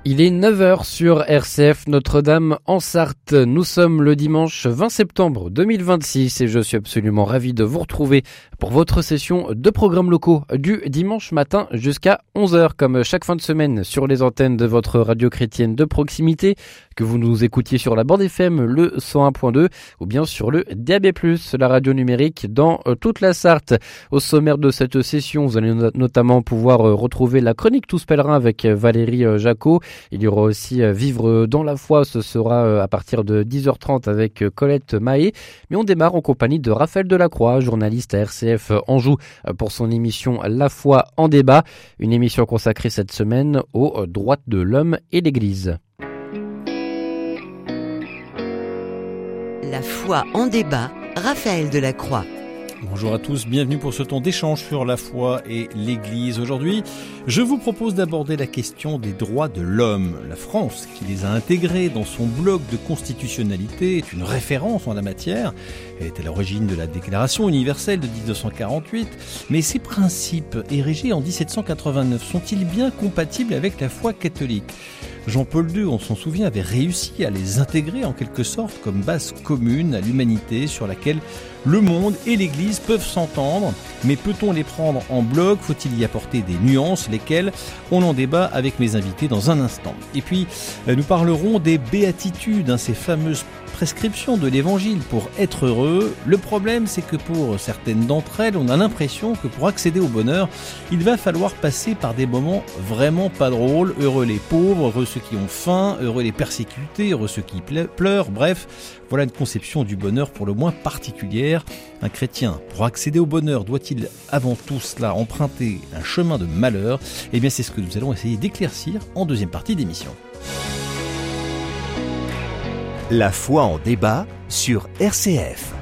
Il est 9h sur RCF Notre-Dame en Sarthe. Nous sommes le dimanche 20 septembre 2026 et je suis absolument ravi de vous retrouver pour votre session de programmes locaux du dimanche matin jusqu'à 11h comme chaque fin de semaine sur les antennes de votre radio chrétienne de proximité, que vous nous écoutiez sur la bande FM le 101.2 ou bien sur le DAB+, la radio numérique dans toute la Sarthe. Au sommaire de cette session, vous allez notamment pouvoir retrouver la chronique Tous Pèlerins avec Valérie Jacot. Il y aura aussi Vivre dans la foi, ce sera à partir de 10h30 avec Colette Mahé. Mais on démarre en compagnie de Raphaël Delacroix, journaliste à RCF Anjou, pour son émission La foi en débat. Une émission consacrée cette semaine aux droits de l'homme et l'Église. La foi en débat, Raphaël Delacroix. Bonjour à tous, bienvenue pour ce temps d'échange sur la foi et l'Église. Aujourd'hui, je vous propose d'aborder la question des droits de l'homme. La France, qui les a intégrés dans son bloc de constitutionnalité, est une référence en la matière. Elle est à l'origine de la Déclaration universelle de 1948. Mais ces principes, érigés en 1789, sont-ils bien compatibles avec la foi catholique ? Jean-Paul II, on s'en souvient, avait réussi à les intégrer en quelque sorte comme base commune à l'humanité sur laquelle le monde et l'Église peuvent s'entendre. Mais peut-on les prendre en bloc ? Faut-il y apporter des nuances, lesquelles on en débat avec mes invités dans un instant. Et puis, nous parlerons des béatitudes, ces fameuses prescriptions de l'Évangile pour être heureux. Le problème, c'est que pour certaines d'entre elles, on a l'impression que pour accéder au bonheur, il va falloir passer par des moments vraiment pas drôles. Heureux les pauvres, heureux ceux qui ont faim, heureux les persécutés, heureux ceux qui pleurent. Bref, voilà une conception du bonheur pour le moins particulière. Un chrétien, pour accéder au bonheur, doit-il avant tout cela emprunter un chemin de malheur ? Eh bien, c'est ce que nous allons essayer d'éclaircir en deuxième partie d'émission. La foi en débat sur RCF.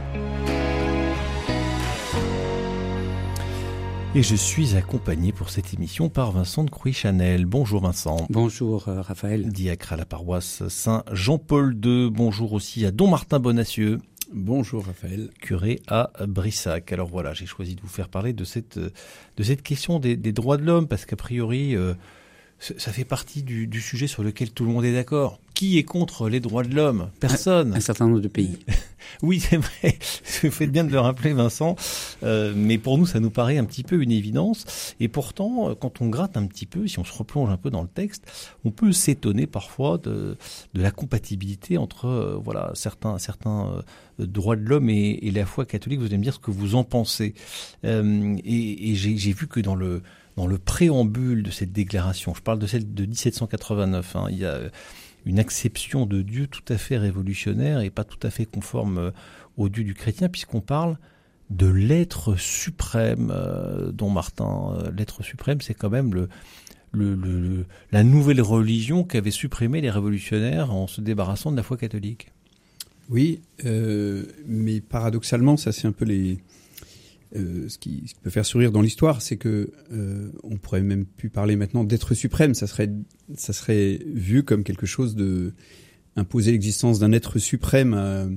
Et je suis accompagné pour cette émission par Vincent de Crouy-Chanel. Bonjour Vincent. Bonjour Raphaël. Diacre à la paroisse Saint-Jean-Paul II. Bonjour aussi à Don Martin Bonacieux. Bonjour Raphaël. Curé à Brissac. Alors voilà, j'ai choisi de vous faire parler de cette question des droits de l'homme, parce qu'a priori, ça fait partie du sujet sur lequel tout le monde est d'accord. Qui est contre les droits de l'homme ? Personne. Un certain nombre de pays. Oui, c'est vrai. Vous faites bien de le rappeler, Vincent. Mais pour nous, ça nous paraît un petit peu une évidence. Et pourtant, quand on gratte un petit peu, si on se replonge un peu dans le texte, on peut s'étonner parfois de la compatibilité entre certains droits de l'homme et la foi catholique. Vous allez me dire ce que vous en pensez. Et j'ai vu que dans le préambule de cette déclaration, je parle de celle de 1789, il y a une acception de Dieu tout à fait révolutionnaire et pas tout à fait conforme au Dieu du chrétien, puisqu'on parle de l'être suprême, Don Martin. L'être suprême, c'est quand même la nouvelle religion qu'avaient supprimé les révolutionnaires en se débarrassant de la foi catholique. Oui, mais paradoxalement, ça c'est un peu ce qui peut faire sourire dans l'histoire, c'est que on pourrait même plus parler maintenant d'être suprême. Ça serait vu comme quelque chose de imposer l'existence d'un être suprême.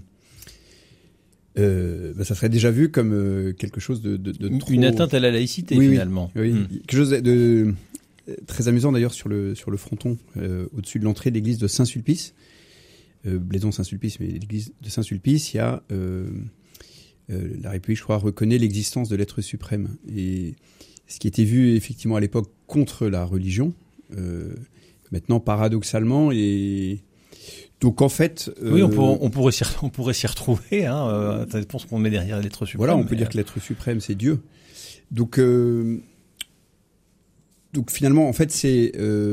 Ça serait déjà vu comme quelque chose de trop... Une atteinte à la laïcité, oui, finalement. Oui. Quelque chose de très amusant d'ailleurs sur le fronton au-dessus de l'entrée de l'église de Saint-Sulpice, Blaison Saint-Sulpice, mais l'église de Saint-Sulpice, il y a la République, je crois, reconnaît l'existence de l'être suprême. Et ce qui était vu effectivement à l'époque contre la religion, maintenant paradoxalement, et donc en fait, oui, on pourrait s'y retrouver. Ça dépend ce qu'on met derrière l'être suprême. Voilà, on peut dire que l'être suprême c'est Dieu. Donc finalement, en fait, c'est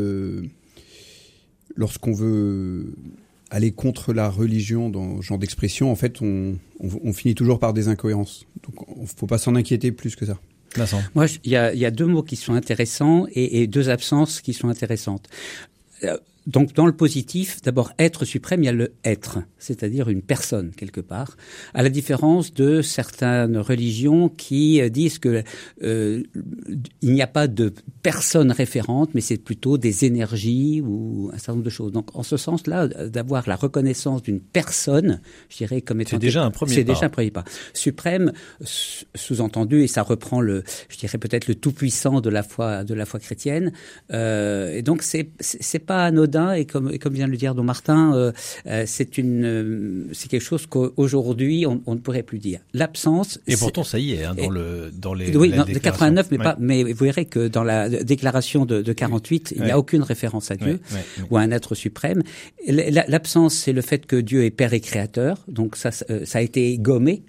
lorsqu'on veut aller contre la religion dans ce genre d'expression, en fait, on finit toujours par des incohérences. Donc, il ne faut pas s'en inquiéter plus que ça. Vincent. Moi, il y a deux mots qui sont intéressants et deux absences qui sont intéressantes. Donc, dans le positif, d'abord, être suprême, il y a le être, c'est-à-dire une personne, quelque part. À la différence de certaines religions qui disent que il n'y a pas de personne référente, mais c'est plutôt des énergies ou un certain nombre de choses. Donc, en ce sens-là, d'avoir la reconnaissance d'une personne, je dirais, comme étant... C'est déjà un premier pas. Suprême, sous-entendu, et ça reprend je dirais peut-être le tout-puissant de la foi chrétienne. Et donc, c'est pas anodin anodin et comme vient de le dire Don Martin, c'est quelque chose qu'aujourd'hui on ne pourrait plus dire. L'absence. Et pourtant ça y est dans les. Oui, de 89, mais vous verrez que dans la déclaration de 48, il n'y a aucune référence à Dieu ou à un être suprême. L'absence, c'est le fait que Dieu est Père et Créateur, donc ça a été gommé,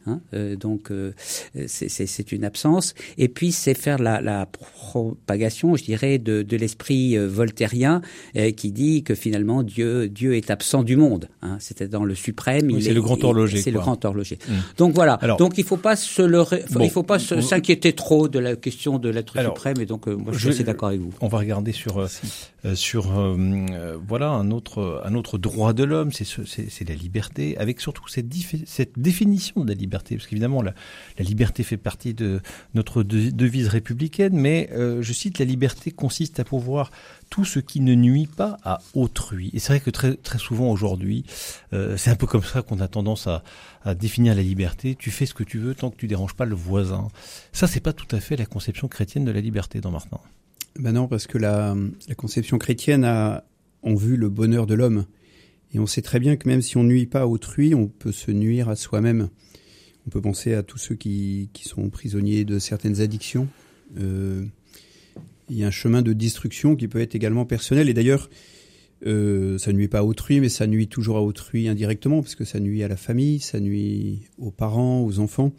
c'est une absence. Et puis c'est faire la propagation, je dirais, de l'esprit voltairien qui dit que finalement Dieu est absent du monde. C'était dans le suprême. C'est le grand horloger. C'est le grand horloger. Donc voilà. Alors, donc il faut pas s'inquiéter trop de la question de l'être suprême. Et donc moi je suis assez d'accord avec vous. On va regarder sur voilà un autre droit de l'homme, c'est la liberté, avec surtout cette définition de la liberté, parce qu'évidemment la liberté fait partie de notre devise républicaine, mais je cite, la liberté consiste à pouvoir tout ce qui ne nuit pas à autrui. Et c'est vrai que très très souvent aujourd'hui, c'est un peu comme ça qu'on a tendance à définir la liberté. Tu fais ce que tu veux tant que tu déranges pas le voisin. Ça, c'est pas tout à fait la conception chrétienne de la liberté, Don Martin. Ben non, parce que la conception chrétienne a en vue le bonheur de l'homme. Et on sait très bien que même si on ne nuit pas à autrui, on peut se nuire à soi-même. On peut penser à tous ceux qui sont prisonniers de certaines addictions. Il y a un chemin de destruction qui peut être également personnel. Et d'ailleurs, ça ne nuit pas à autrui, mais ça nuit toujours à autrui indirectement, parce que ça nuit à la famille, ça nuit aux parents, aux enfants.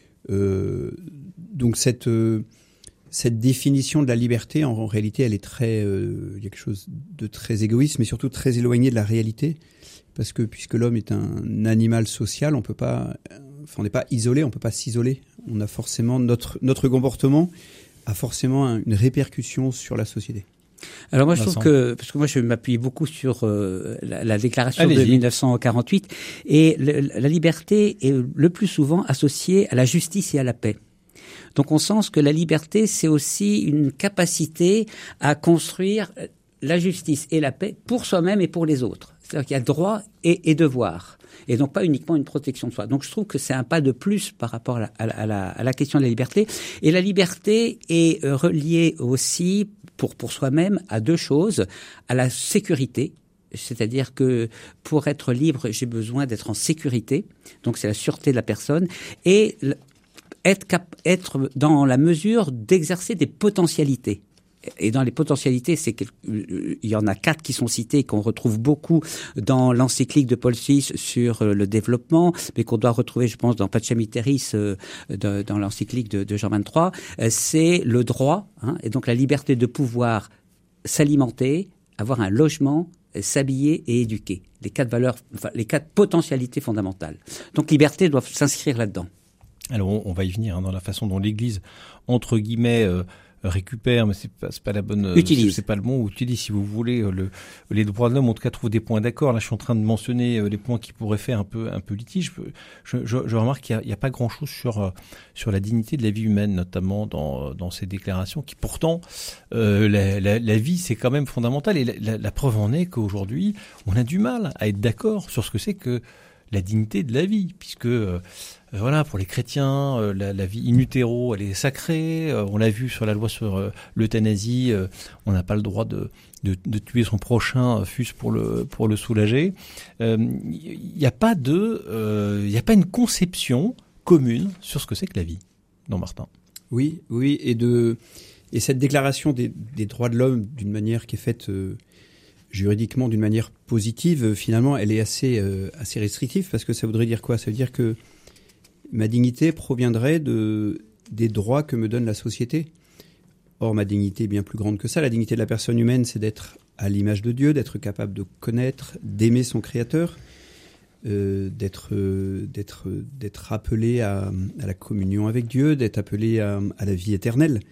Donc cette définition de la liberté, en réalité, elle est très, il y a quelque chose de très égoïste, mais surtout très éloigné de la réalité, parce que puisque l'homme est un animal social, on n'est pas isolé, on peut pas s'isoler. On a forcément notre comportement a forcément une répercussion sur la société. Alors moi je trouve que, parce que moi je m'appuie beaucoup sur la déclaration de 1948, et la liberté est le plus souvent associée à la justice et à la paix. Donc on sent que la liberté, c'est aussi une capacité à construire la justice et la paix pour soi-même et pour les autres. C'est-à-dire qu'il y a droit et devoir, et donc pas uniquement une protection de soi. Donc je trouve que c'est un pas de plus par rapport à la question de la liberté. Et la liberté est reliée aussi, pour soi-même, à deux choses: à la sécurité. C'est-à-dire que pour être libre, j'ai besoin d'être en sécurité. Donc c'est la sûreté de la personne, et être dans la mesure d'exercer des potentialités. Et dans les potentialités, il y en a 4 qui sont citées, qu'on retrouve beaucoup dans l'encyclique de Paul VI sur le développement, mais qu'on doit retrouver, je pense, dans Pacem in Terris, dans l'encyclique de Jean XXIII. C'est le droit, et donc la liberté de pouvoir s'alimenter, avoir un logement, s'habiller et éduquer. Les 4 valeurs, les 4 potentialités fondamentales. Donc liberté doit s'inscrire là-dedans. Alors on va y venir dans la façon dont l'Église, entre guillemets, récupère, mais c'est pas la bonne, c'est pas le bon, utilise, si vous voulez, les droits de l'homme, en tout cas, trouvent des points d'accord. Là, je suis en train de mentionner les points qui pourraient faire un peu litige. Je remarque qu'il y a pas grand chose sur la dignité de la vie humaine, notamment dans ces déclarations, qui pourtant, la vie, c'est quand même fondamental. Et la preuve en est qu'aujourd'hui, on a du mal à être d'accord sur ce que c'est que la dignité de la vie, puisque voilà, pour les chrétiens, la vie in utero, elle est sacrée. On l'a vu sur la loi sur l'euthanasie, on n'a pas le droit de tuer son prochain, fût-ce pour le soulager. Il n'y a pas une conception commune sur ce que c'est que la vie, Don Martin. Oui, et cette déclaration des droits de l'homme, d'une manière qui est faite juridiquement d'une manière positive, finalement, elle est assez restrictive, parce que ça voudrait dire quoi ? Ça veut dire que ma dignité proviendrait des droits que me donne la société. Or, ma dignité est bien plus grande que ça. La dignité de la personne humaine, c'est d'être à l'image de Dieu, d'être capable de connaître, d'aimer son Créateur, d'être appelé à la communion avec Dieu, d'être appelé à la vie éternelle.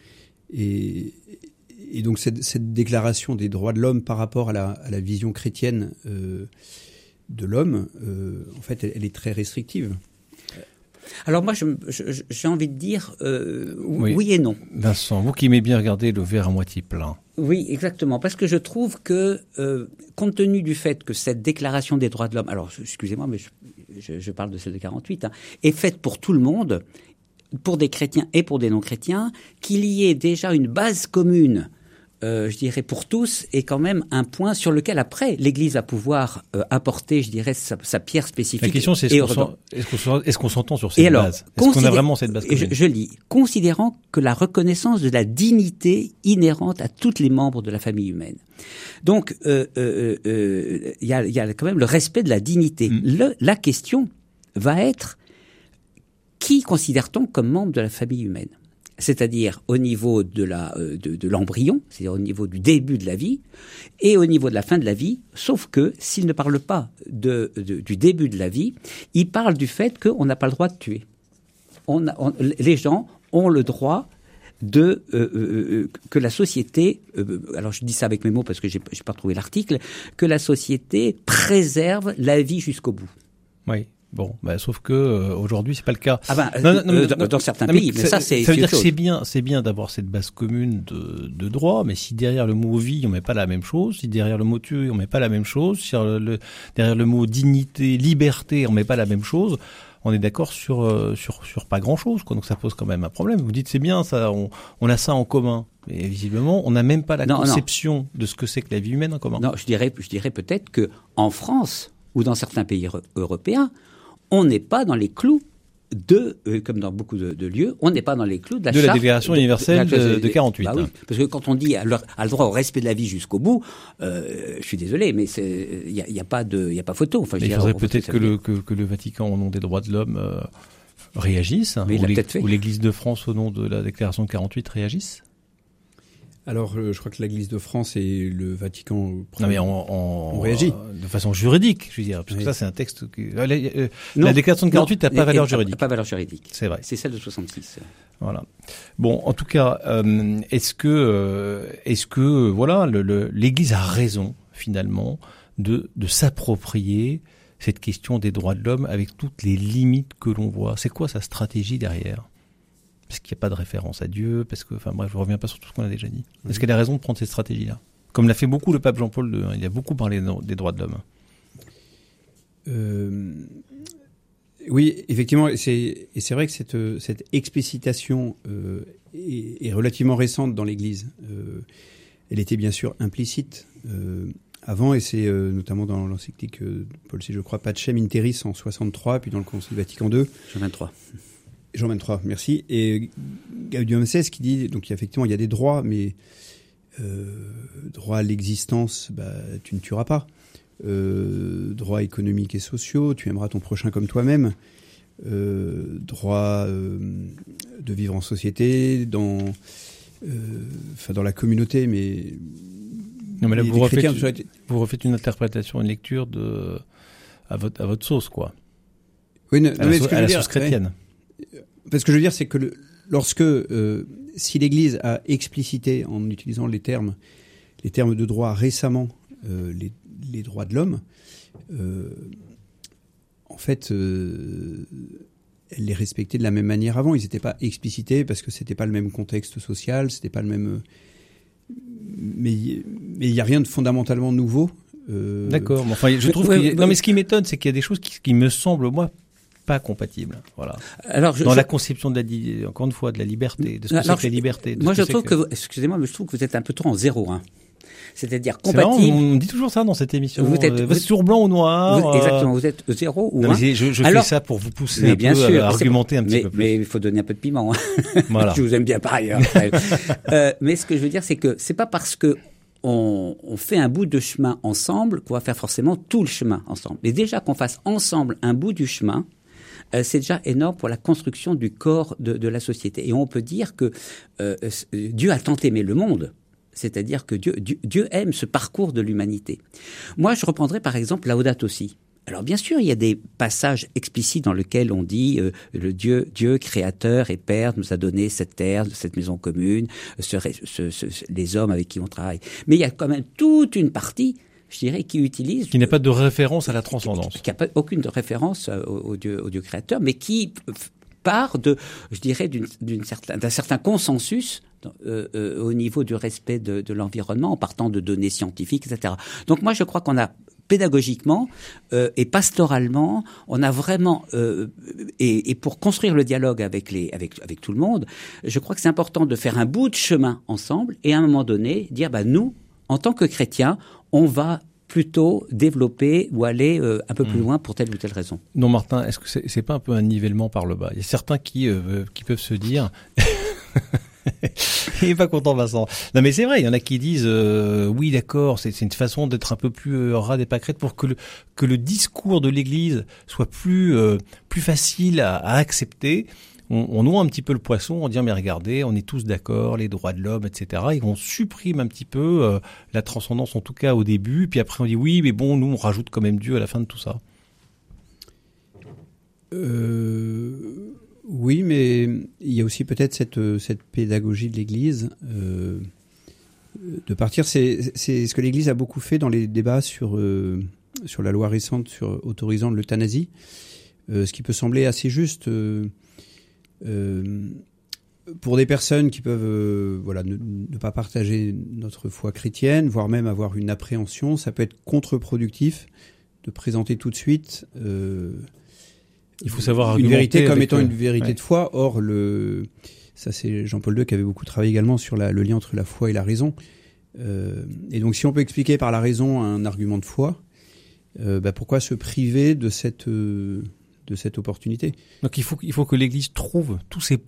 Et donc cette déclaration des droits de l'homme par rapport à la vision chrétienne de l'homme, en fait, elle est très restrictive. Alors moi, j'ai envie de dire oui et non. Vincent, vous qui aimez bien regarder le verre à moitié plein. Oui, exactement, parce que je trouve que, compte tenu du fait que cette déclaration des droits de l'homme, alors excusez-moi, mais je parle de celle de 48, est faite pour tout le monde, pour des chrétiens et pour des non-chrétiens, qu'il y ait déjà une base commune je dirais pour tous, est quand même un point sur lequel après l'Église va pouvoir apporter, je dirais, sa pierre spécifique. La question, c'est est-ce qu'on s'entend sur cette base ? Est-ce qu'on a vraiment cette base commune ? Je lis, considérant que la reconnaissance de la dignité inhérente à tous les membres de la famille humaine. Donc, il y a quand même le respect de la dignité. La question va être, qui considère-t-on comme membre de la famille humaine ? C'est-à-dire au niveau de l'embryon, c'est-à-dire au niveau du début de la vie, et au niveau de la fin de la vie, sauf que s'il ne parle pas du début de la vie, il parle du fait qu'on n'a pas le droit de tuer. Les gens ont le droit que la société, alors je dis ça avec mes mots parce que j'ai pas retrouvé l'article, que la société préserve la vie jusqu'au bout. Oui. Bon, sauf que aujourd'hui c'est pas le cas. Dans certains pays, mais ça veut dire que c'est bien d'avoir cette base commune de droit, mais si derrière le mot vie on met pas la même chose, si derrière le mot tuer on met pas la même chose, si derrière le mot dignité, liberté on met pas la même chose, on est d'accord sur pas grand chose, quoi. Donc ça pose quand même un problème. Vous dites c'est bien ça, on a ça en commun. Et visiblement, on n'a même pas la conception de ce que c'est que la vie humaine en commun. Non, je dirais peut-être que en France ou dans certains pays européens, on n'est pas dans les clous comme dans beaucoup de lieux, on n'est pas dans les clous de la charte. De la Déclaration universelle de 48. Bah oui, parce que quand on dit a le droit au respect de la vie jusqu'au bout, je suis désolé, mais il y a pas photo. Enfin, il faudrait peut-être que le Vatican, au nom des droits de l'homme, réagisse, ou l'Église de France, au nom de la Déclaration de 48, réagisse. Alors, je crois que l'Église de France et le Vatican on réagit de façon juridique, je veux dire, parce que ça c'est un texte la déclaration de 48 n'a pas valeur juridique. Pas valeur juridique. C'est vrai. C'est celle de 66. Voilà. Bon, en tout cas, est-ce que voilà, l'Église a raison finalement de s'approprier cette question des droits de l'homme avec toutes les limites que l'on voit. C'est quoi sa stratégie derrière ? Parce qu'il n'y a pas de référence à Dieu, parce que, enfin bref, je ne reviens pas sur tout ce qu'on a déjà dit. Est-ce qu'elle a raison de prendre cette stratégie-là ? Comme l'a fait beaucoup le pape Jean-Paul II, il a beaucoup parlé des droits de l'homme. Oui, effectivement, et c'est vrai que cette explicitation est relativement récente dans l'Église. Elle était bien sûr implicite avant, et c'est notamment dans l'encyclique de Paul VI, je crois, Pacem in Terris en 63, puis dans le Concile Vatican II. Jean 23, merci. Et Gaudium XVI qui dit, donc effectivement il y a des droits, mais droit à l'existence, tu ne tueras pas. Droits économiques et sociaux, tu aimeras ton prochain comme toi-même. Droit de vivre en société, dans la communauté, mais... Non, mais là, vous refaites une interprétation, une lecture à votre sauce, quoi. Oui, à la sauce chrétienne. Ouais. Parce que je veux dire, c'est que lorsque, si l'Église a explicité, en utilisant les termes de droit récemment, les droits de l'homme, en fait, elle les respectait de la même manière avant. Ils n'étaient pas explicités parce que c'était pas le même contexte social, c'était pas le même. Mais il y a rien de fondamentalement nouveau. D'accord. Mais enfin, je trouve non, mais ce qui m'étonne, c'est qu'il y a des choses qui me semblent, moi, pas compatibles. Voilà. Alors, la conception encore une fois, de la liberté, de ce que c'est que la liberté. Moi, je trouve excusez-moi, mais je trouve que vous êtes un peu trop en 0-1. C'est-à-dire compatible. On dit toujours ça dans cette émission. Vous êtes sur blanc ou noir. Exactement. Vous êtes 0 ou 1. Je fais ça pour vous pousser un peu à argumenter un petit peu plus. Mais il faut donner un peu de piment. Voilà. Je vous aime bien par ailleurs. Mais ce que je veux dire, c'est que c'est pas parce que on fait un bout de chemin ensemble qu'on va faire forcément tout le chemin ensemble. Mais déjà qu'on fasse ensemble un bout du chemin, c'est déjà énorme pour la construction du corps de la société. Et on peut dire que Dieu a tant aimé le monde. C'est-à-dire que Dieu aime ce parcours de l'humanité. Moi, je reprendrai par exemple Laudato Si. Alors bien sûr, il y a des passages explicites dans lesquels on dit le Dieu créateur et Père nous a donné cette terre, cette maison commune, les hommes avec qui on travaille. Mais il y a quand même toute une partie, je dirais, qui n'a pas de référence à la transcendance. Qui n'a pas aucune référence au Dieu créateur, mais qui part d'un certain consensus au niveau du respect de l'environnement, en partant de données scientifiques, etc. Donc moi, je crois qu'on a pédagogiquement et pastoralement, on a vraiment et pour construire le dialogue avec tout le monde, je crois que c'est important de faire un bout de chemin ensemble et à un moment donné dire nous, en tant que chrétiens, on va plutôt développer ou aller un peu plus loin pour telle ou telle raison. Non, Martin, est-ce que c'est pas un peu un nivellement par le bas? Il y a certains qui peuvent se dire. Il est pas content, Vincent. Non, mais c'est vrai, il y en a qui disent oui, d'accord, c'est une façon d'être un peu plus rade et pâquerette pour que le discours de l'Église soit plus facile à accepter. On noie un petit peu le poisson en disant mais regardez, on est tous d'accord, les droits de l'homme, etc. Et on supprime un petit peu la transcendance, en tout cas au début. Puis après on dit oui, mais bon, nous on rajoute quand même Dieu à la fin de tout ça. Oui, mais il y a aussi peut-être cette pédagogie de l'Église de partir. C'est ce que l'Église a beaucoup fait dans les débats sur la loi récente sur autorisant l'euthanasie, ce qui peut sembler assez juste pour des personnes qui peuvent ne pas partager notre foi chrétienne, voire même avoir une appréhension. Ça peut être contre-productif de présenter tout de suite il faut savoir une vérité comme étant une vérité ouais. de foi. Or, ça c'est Jean-Paul II qui avait beaucoup travaillé également sur le lien entre la foi et la raison. Et donc, si on peut expliquer par la raison un argument de foi, pourquoi se priver de cette opportunité? Donc il faut que l'Église trouve tous ces